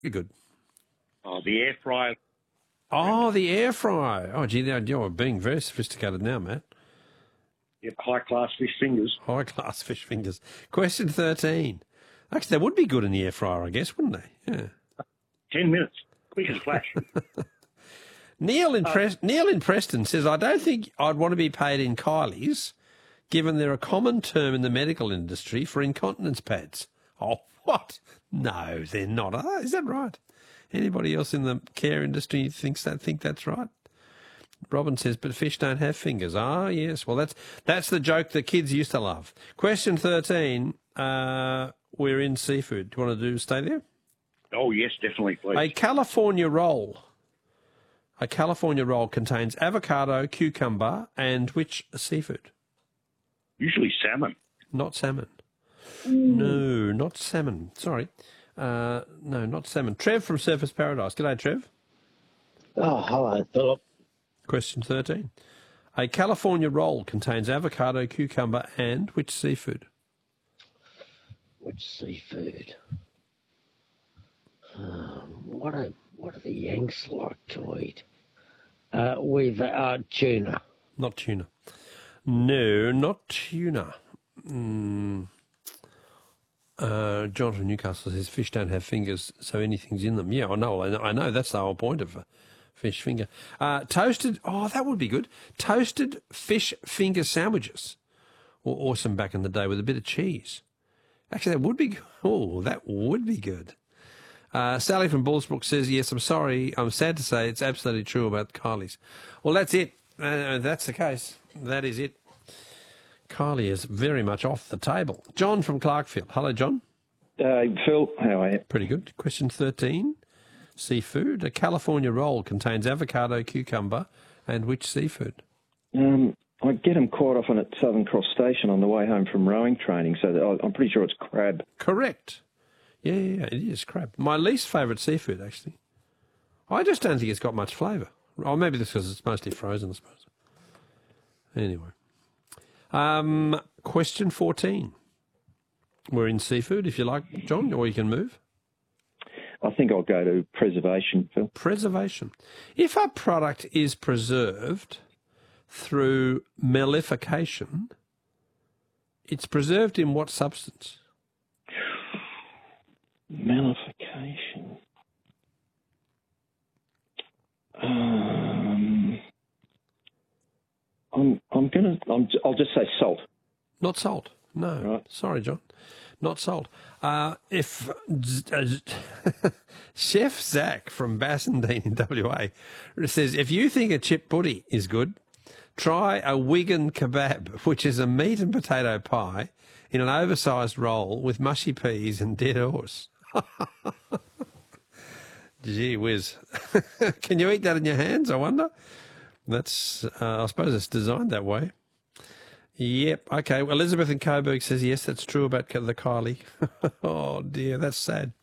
You're good. Oh, the air fryer. Oh, the air fryer. Oh, gee, you're being very sophisticated now, Matt. Yep, high-class fish fingers. High-class fish fingers. Question 13. Actually, they would be good in the air fryer, I guess, wouldn't they? Yeah. 10 minutes. Quick as flash. Neil in Preston says, I don't think I'd want to be paid in Kylie's, given they're a common term in the medical industry for incontinence pads. Oh, what? No, they're not. Oh, is that right? Anybody else in the care industry think that's right? Robin says, but fish don't have fingers. Ah, yes. Well, that's the joke that kids used to love. Question 13. We're in seafood. Do you want to stay there? Oh, yes, definitely, please. A California roll. A California roll contains avocado, cucumber, and which seafood? Usually salmon. Not salmon. No, not salmon. Sorry. No, not salmon. Trev from Surfers Paradise. G'day, Trev. Oh, hello, Philip. Question 13. A California roll contains avocado, cucumber, and which seafood? Which seafood? What do the Yanks like to eat? With tuna. Not tuna. No, not tuna. John from Newcastle says fish don't have fingers, so anything's in them. Yeah, I know. That's the whole point of a fish finger. Toasted, that would be good. Toasted fish finger sandwiches. Awesome back in the day with a bit of cheese. Actually, that would be good. Oh, that would be good. Sally from Bullsbrook says, yes, I'm sorry. I'm sad to say it's absolutely true about Kylie's. Well, that's it. That's the case. That is it. Kylie is very much off the table. John from Clarkfield. Hello, John. Phil, how are you? Pretty good. Question 13. Seafood. A California roll contains avocado, cucumber, and which seafood? I get them quite often at Southern Cross Station on the way home from rowing training, so I'm pretty sure it's crab. Correct. Yeah, it is crab. My least favourite seafood, actually. I just don't think it's got much flavour. Or maybe this because it's mostly frozen, I suppose. Anyway. Question 14. We're in seafood, if you like, John, or you can move. I think I'll go to preservation, Phil. Preservation. If a product is preserved through mellification, it's preserved in what substance? Mellification. I'll just say salt. Not salt. No. Right. Sorry, John. Not salt. If Chef Zach from Bassendean in WA says, if you think a chip butty is good, try a Wigan kebab, which is a meat and potato pie in an oversized roll with mushy peas and dead horse. Gee whiz. Can you eat that in your hands, I wonder? That's, I suppose it's designed that way. Yep. Okay. Well, Elizabeth in Coburg says, yes, that's true about the Kylie. Oh, dear. That's sad.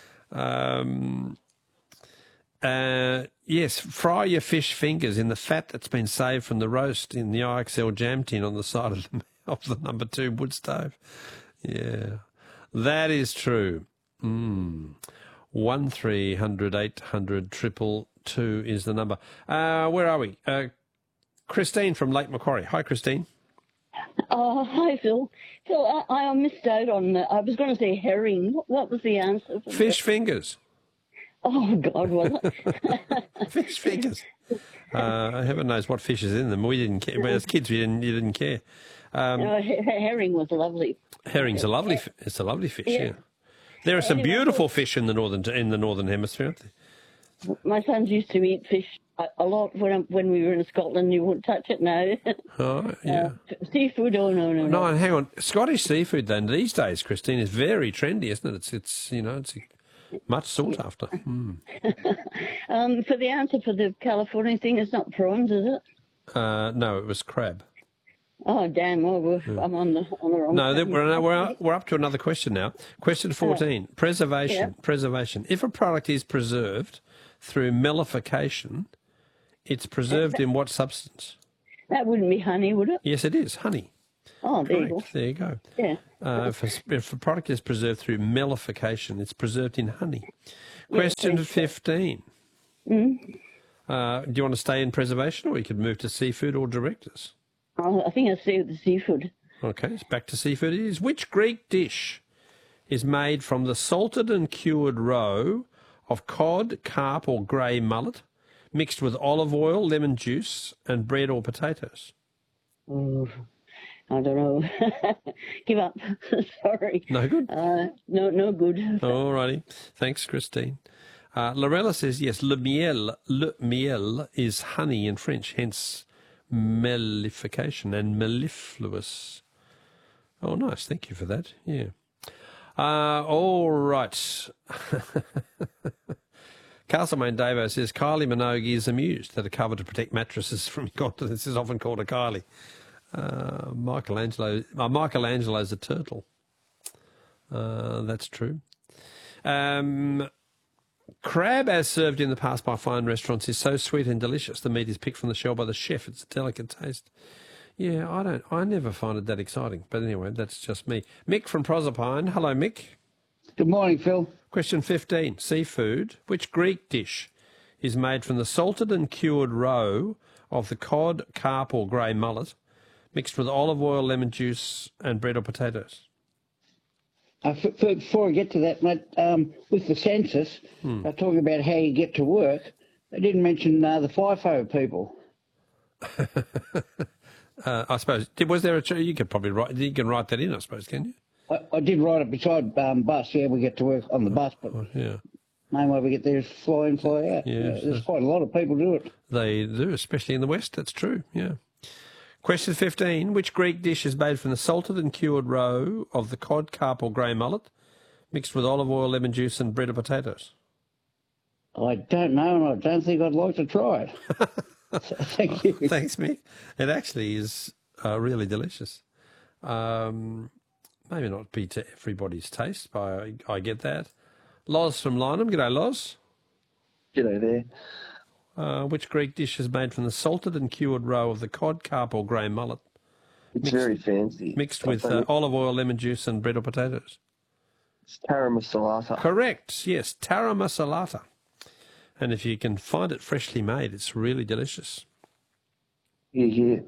Yes. Fry your fish fingers in the fat that's been saved from the roast in the IXL jam tin on the side of the number 2 wood stove. Yeah. That is true. 1300 800 222 is the number. Where are we? Christine from Lake Macquarie. Hi, Christine. Oh, hi, Phil. Phil, I missed out on I was going to say herring. What was the answer? Fish fingers. Oh, God, was it? Fish fingers. Heaven knows what fish is in them. We didn't care. But as kids, you didn't care. No, herring was lovely. Herring's a lovely fish, yeah. There are some beautiful fish in the northern hemisphere, aren't there? My sons used to eat fish a lot when we were in Scotland. You won't touch it now. Oh, yeah. Seafood, no. No, hang on. Scottish seafood, then, these days, Christine, is very trendy, isn't it? It's much sought after. For the answer for the California thing, it's not prawns, is it? No, it was crab. Oh, damn. Oh, I'm on the wrong No, we're up to another question now. Question 14. Preservation. Yeah. Preservation. If a product is preserved through mellification, it's preserved in what substance? That wouldn't be honey, would it? Yes, it is. Honey. Oh, there you go. There you go. Yeah. If a product is preserved through mellification, it's preserved in honey. Question thanks. 15. Do you want to stay in preservation, or you could move to seafood or directors? I think I'll stay with the seafood. Okay, it's back to seafood it is. Which Greek dish is made from the salted and cured roe of cod, carp or grey mullet, mixed with olive oil, lemon juice and bread or potatoes? Oh, I don't know. Give up. Sorry. No good? No good. All righty. Thanks, Christine. Lorella says, yes, le miel is honey in French, hence mellification and mellifluous. Oh, nice. Thank you for that. Yeah. All right. Castlemaine Davo says, Kylie Minogue is amused that a cover to protect mattresses from incontinence is often called a Kylie. Michelangelo's a turtle. That's true. Crab, as served in the past by fine restaurants, is so sweet and delicious. The meat is picked from the shell by the chef. It's a delicate taste. Yeah, I never find it that exciting. But anyway, that's just me. Mick from Proserpine. Hello, Mick. Good morning, Phil. Question 15. Seafood. Which Greek dish is made from the salted and cured roe of the cod, carp or grey mullet, mixed with olive oil, lemon juice and bread or potatoes? Before I get to that, mate, with the census, they're talking about how you get to work. They didn't mention the FIFO people. I suppose. Was there you could probably write. You can write that in, I suppose, can you? I did write it beside bus. Yeah, we get to work on the bus, but Yeah. main way we get there is fly in, fly out. Yeah, There's quite a lot of people do it. They do, especially in the West. That's true. Yeah. Question 15. Which Greek dish is made from the salted and cured roe of the cod, carp or grey mullet, mixed with olive oil, lemon juice and bread or potatoes? I don't know, and I don't think I'd like to try it. Thank you. Thanks, Mick. It actually is really delicious. Maybe not be to everybody's taste, but I get that. Loz from Lynham. G'day, Loz. G'day there. Which Greek dish is made from the salted and cured roe of the cod, carp or grey mullet, It's very fancy. mixed with olive oil, lemon juice and bread or potatoes? It's tara masalata. Correct, yes, tara masalata. And if you can find it freshly made, it's really delicious. Yeah.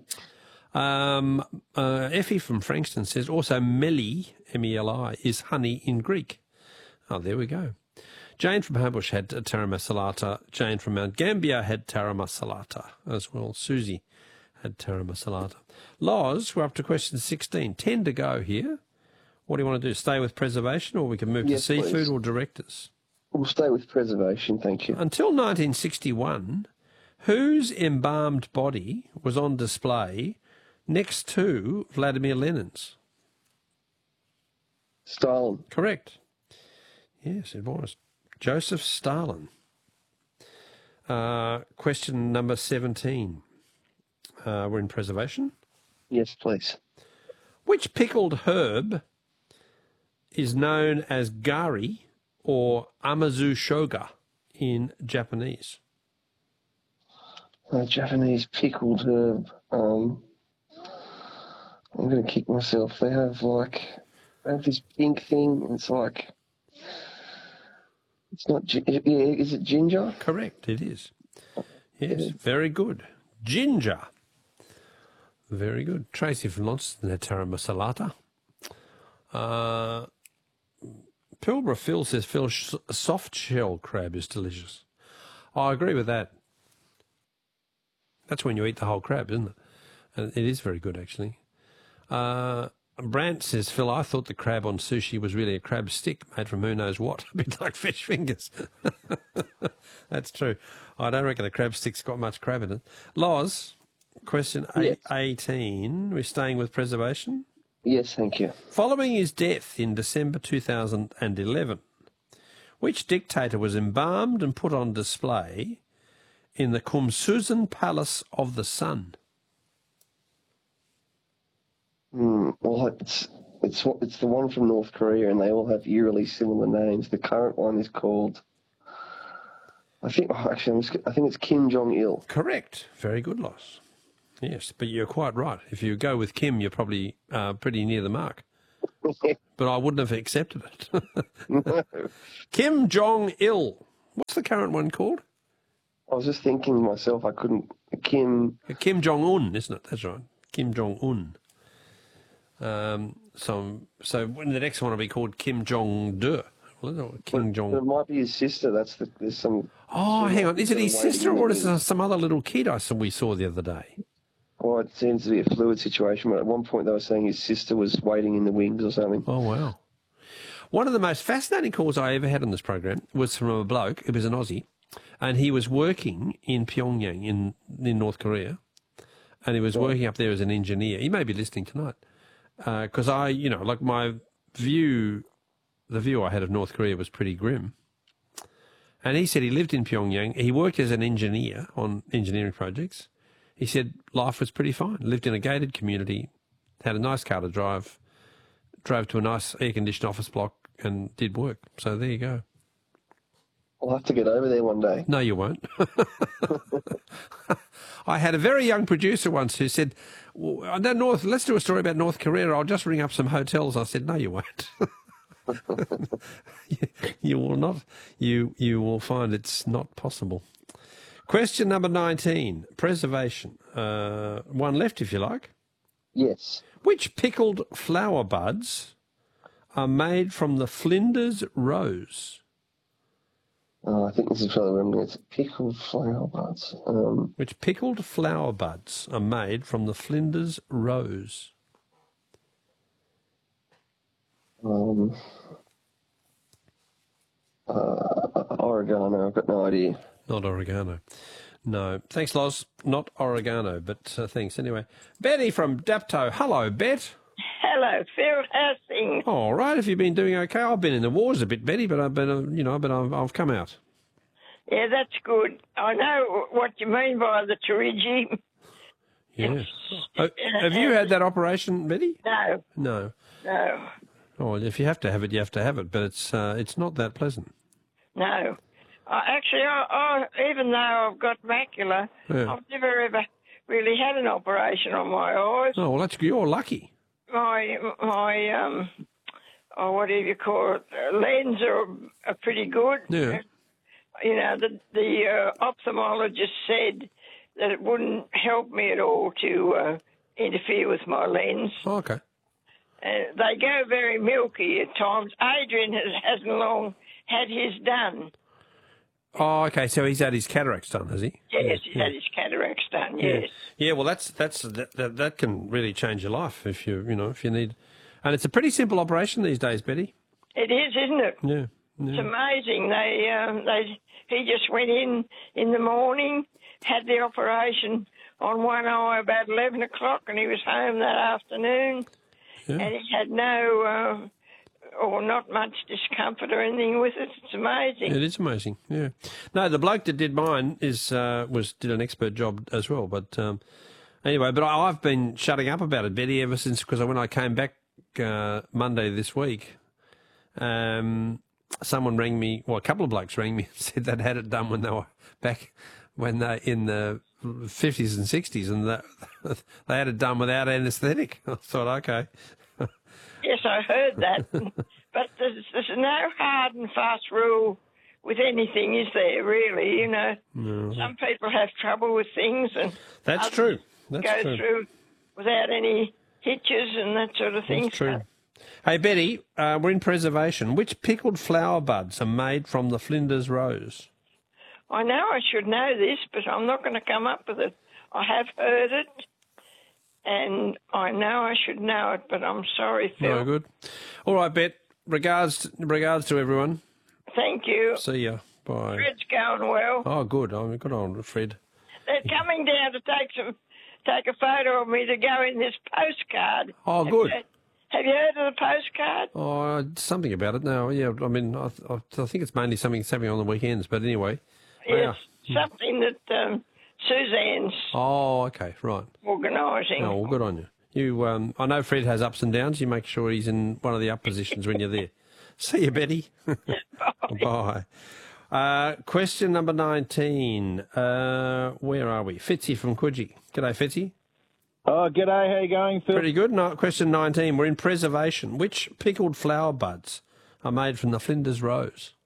Effie from Frankston says, also meli, M-E-L-I, is honey in Greek. Oh, there we go. Jane from Homebush had tara masalata. Jane from Mount Gambier had tara masalata as well. Susie had tara masalata. Loz, we're up to question 16. 10 to go here. What do you want to do? Stay with preservation, or we can move to Yes, seafood please. or directors? We'll stay with preservation, thank you. Until 1961, whose embalmed body was on display next to Vladimir Lenin's? Stalin. Correct. Yes, it was. Joseph Stalin. Question number 17. We're in preservation. Yes, please. Which pickled herb is known as gari or amazu shoga in Japanese? Japanese pickled herb. I'm going to kick myself. They have this pink thing. And it's like, it's not. Is it ginger? Correct, it is. Yes, very good. Ginger. Very good. Tracy from Launceston had tara masalata. Pilbara Phil says, Phil, soft shell crab is delicious. I agree with that. That's when you eat the whole crab, isn't it? And it is very good, actually. Brant says, Phil, I thought the crab on sushi was really a crab stick made from who knows what, a bit like fish fingers. That's true. I don't reckon a crab stick's got much crab in it. Loz, question 18. We're staying with preservation? Yes, thank you. Following his death in December 2011, which dictator was embalmed and put on display in the Kumsusan Palace of the Sun? Well, it's the one from North Korea, and they all have eerily similar names. The current one is called, I think it's Kim Jong-il. Correct. Very good, Loz. Yes, but you're quite right. If you go with Kim, you're probably pretty near the mark. But I wouldn't have accepted it. Kim Jong-il. What's the current one called? I was just thinking to myself, I couldn't. Kim. Kim Jong-un, isn't it? That's right. Kim Jong-un. So when the next one will be called Kim Jong-de. Kim Jong. It might be his sister. There's some. Oh, hang on. Is it his waiting sister in the or is wings. it some other little kid we saw the other day? Well, it seems to be a fluid situation, but at one point they were saying his sister was waiting in the wings or something. Oh, wow. One of the most fascinating calls I ever had on this program was from a bloke. It was an Aussie, and he was working in Pyongyang in North Korea, and he was working up there as an engineer. He may be listening tonight, because my view, the view I had of North Korea was pretty grim. And he said he lived in Pyongyang. He worked as an engineer on engineering projects. He said life was pretty fine. Lived in a gated community, had a nice car to drive, drove to a nice air-conditioned office block and did work. So there you go. I'll have to get over there one day. No, you won't. I had a very young producer once who said, let's do a story about North Korea. I'll just ring up some hotels. I said, no, you won't. You will not. You will find it's not possible. Question number 19, preservation. One left, if you like. Yes. Which pickled flower buds are made from the Flinders rose? I think this is probably remembering. It's pickled flower buds. Which pickled flower buds are made from the Flinders rose? Oregano. I've got no idea. Not oregano. No. Thanks, Loz. Not oregano, but thanks anyway. Betty from Dapto. Hello, Bet. Hello, Phil. How's things? All right. Have you been doing okay? I've been in the wars a bit, Betty, but I've come out. Yeah, that's good. I know what you mean by the Torigi. Yeah. Have you had that operation, Betty? No, No. no, Oh, if you have to have it, you have to have it, but it's not that pleasant. no. Actually, even though I've got macula, Yeah. I've never ever really had an operation on my eyes. Oh, well, you're lucky. My whatever you call it, lens are pretty good. Yeah. You know, the ophthalmologist said that it wouldn't help me at all to interfere with my lens. Oh, okay. They go very milky at times. Adrian hasn't long had his done. Oh, okay. So he's had his cataracts done, has he? Yes, he's had his cataracts done. Yes. Yeah. Well, that can really change your life if you need, and it's a pretty simple operation these days, Betty. It is, isn't it? Yeah. It's amazing. He just went in the morning, had the operation on one eye about 11 o'clock, and he was home that afternoon. Yeah. And he had no or not much discomfort or anything with it. It's amazing. It is amazing. Yeah. No, the bloke that did mine did an expert job as well. But anyway, but I've been shutting up about it, Betty, ever since, because when I came back Monday this week, someone rang me. Well, a couple of blokes rang me and said they'd had it done when they were back in the 50s and 60s, and they had it done without anaesthetic. I thought, okay. Yes, I heard that. But there's no hard and fast rule with anything, is there, really? You know, No. Some people have trouble with things, and That's others true. That's go true. through without any hitches and that sort of thing. That's true. Hey, Betty, we're in preservation. Which pickled flower buds are made from the Flinders rose? I know I should know this, but I'm not going to come up with it. I have heard it, and I know I should know it, but I'm sorry, Phil. No good. All right, Bet. Regards to everyone. Thank you. See ya. Bye. Fred's going well. Oh, good. Oh, good on Fred. They're coming down to take a photo of me to go in this postcard. Oh, good. Have you heard of the postcard? Oh, something about it now. Yeah, I mean, I think it's mainly something that's happening on the weekends. But anyway. Yes, something that Suzanne's Oh, okay, right. organising. Oh, well, good on you. You, I know Fred has ups and downs. You make sure he's in one of the up positions when you're there. See you, Betty. Bye. Question number 19. Where are we? Fitzy from Coogee. G'day, Fitzy. Oh, g'day. How you going, Phil? Pretty good. No, question 19. We're in preservation. Which pickled flower buds are made from the Flinders rose?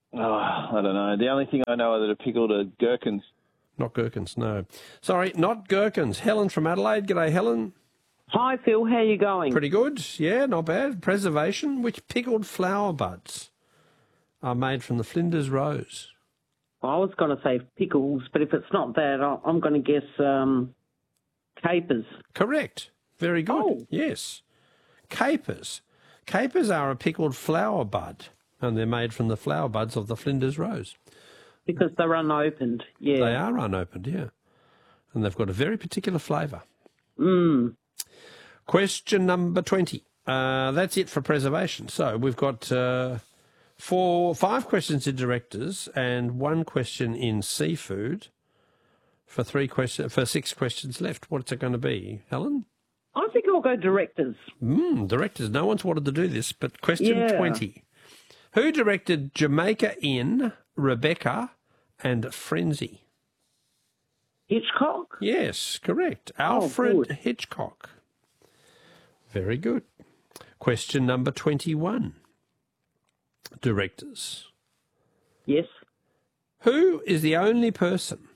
Oh, I don't know. The only thing I know that are pickled are gherkins. Not gherkins, no. Sorry, not gherkins. Helen from Adelaide. G'day, Helen. Hi, Phil. How are you going? Pretty good. Yeah, not bad. Preservation. Which pickled flower buds are made from the Flinders Rose? I was going to say pickles, but if it's not that, I'm going to guess capers. Correct. Very good. Oh. Yes. Capers. Capers are a pickled flower bud, and they're made from the flower buds of the Flinders Rose. Because they're unopened, yeah. They are unopened, yeah. And they've got a very particular flavour. Mm. Question number 20. That's it for preservation. So we've got 5 questions in directors and 1 question in seafood for 6 questions left. What's it going to be, Helen? I think I'll go directors. Directors. No one's wanted to do this, but question 20. Who directed Jamaica Inn, Rebecca, and Frenzy? Hitchcock? Yes, correct. Alfred Hitchcock. Very good. Question number 21. Directors. Yes. Who's the only person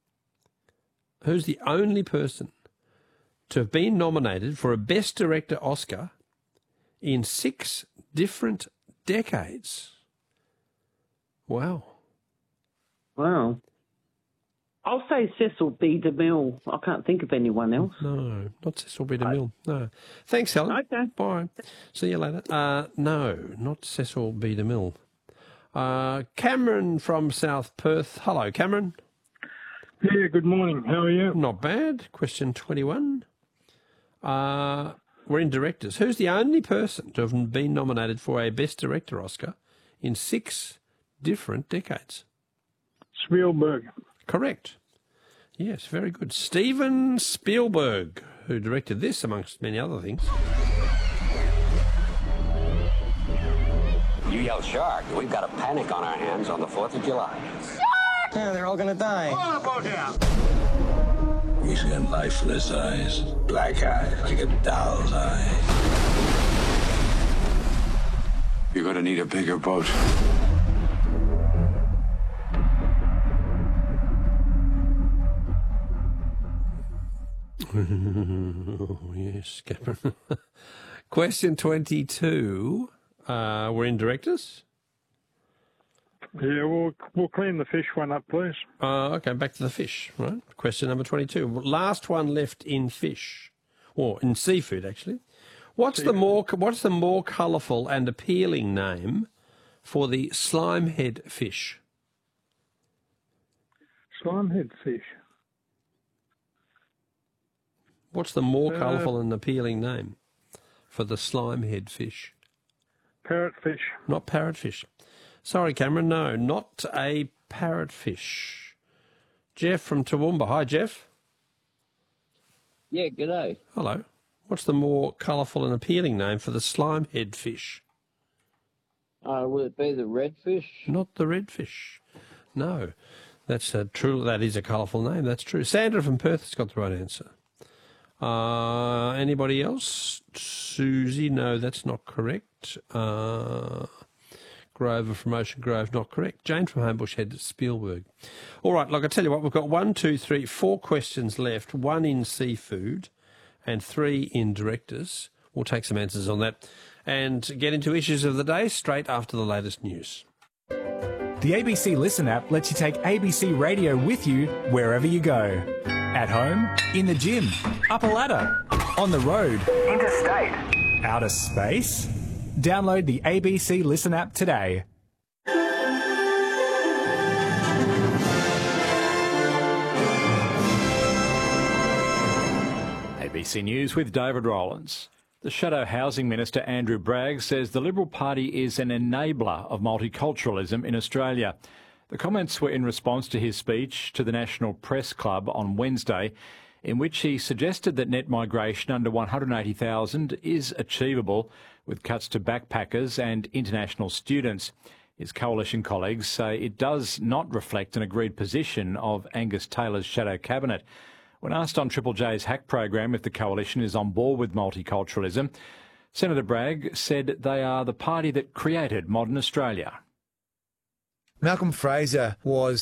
to have been nominated for a Best Director Oscar in 6 different decades? Wow. I'll say Cecil B. DeMille. I can't think of anyone else. No, not Cecil B. DeMille. No. Thanks, Helen. Okay. Bye. See you later. No, not Cecil B. DeMille. Cameron from South Perth. Hello, Cameron. Yeah, good morning. How are you? Not bad. Question 21. We're in directors. Who's the only person to have been nominated for a Best Director Oscar in 6 different decades? Spielberg. Correct. Yes, very good. Steven Spielberg, who directed this, amongst many other things. You yell shark, we've got a panic on our hands on the 4th of July. Shark! Yeah, they're all gonna die. He's got lifeless eyes, black eyes, like a doll's eyes. You're gonna need a bigger boat. Oh, yes, Cameron. Question 22. We're in directors? Yeah, we'll clean the fish one up, please. Okay, back to the fish, right? Question number 22. Last one left in fish, or in seafood, actually. What's the more colourful and appealing name for the slimehead fish? Slimehead fish. What's the more colourful and appealing name for the slimehead fish? Parrotfish. Not parrotfish. Sorry, Cameron, no, not a parrotfish. Jeff from Toowoomba. Hi, Jeff. Yeah, g'day. Hello. What's the more colourful and appealing name for the slimehead fish? Would it be the redfish? Not the redfish. No. That's true. That is a colourful name. That's true. Sandra from Perth has got the right answer. Anybody else? Susie, no, that's not correct. Grover from Ocean Grove, not correct. Jane from Homebush Head, Spielberg. All right, look, I tell you what, we've got 4 questions left, 1 in seafood and 3 in directors. We'll take some answers on that and get into issues of the day straight after the latest news. The ABC Listen app lets you take ABC Radio with you wherever you go. At home, in the gym, up a ladder, on the road, interstate, outer space. Download the ABC Listen app today. ABC News with David Rowlands. The Shadow Housing Minister Andrew Bragg says the Liberal Party is an enabler of multiculturalism in Australia. The comments were in response to his speech to the National Press Club on Wednesday, in which he suggested that net migration under 180,000 is achievable with cuts to backpackers and international students. His coalition colleagues say it does not reflect an agreed position of Angus Taylor's shadow cabinet. When asked on Triple J's Hack program if the coalition is on board with multiculturalism, Senator Bragg said they are the party that created modern Australia. Malcolm Fraser was